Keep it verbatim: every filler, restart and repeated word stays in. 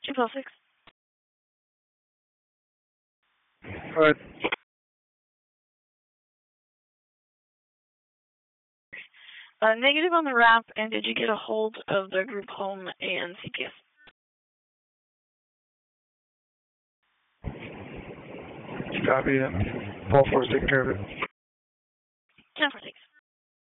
two twelve six. All right. Uh, negative on the wrap, and did you get a hold of the group home and C P S? Copy it. Paul Force taking care of it. ten four six.